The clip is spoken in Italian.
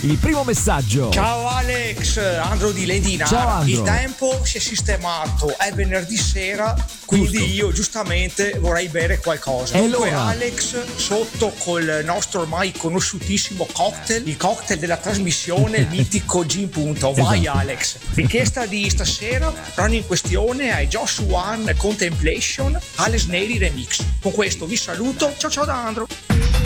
Il primo messaggio. Ciao Alex, Andro di Lendina. Ciao Andro. Il tempo si è sistemato, è venerdì sera, quindi Giusto. io giustamente vorrei bere qualcosa. E Dunque allora? Alex, sotto col nostro ormai conosciutissimo cocktail, il cocktail della trasmissione, il mitico Gin Punto. Vai Esatto. Alex. Richiesta di stasera, brano in questione è Josh One Contemplation, Alex Neri Remix. Con questo vi saluto, ciao ciao da Andro.